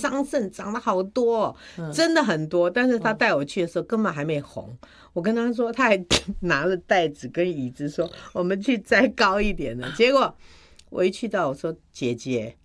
桑葚长了好多真的很多，但是他带我去的时候根本还没红。我跟他说，他还拿了袋子跟椅子说我们去摘高一点的，结果我一去到我说姐姐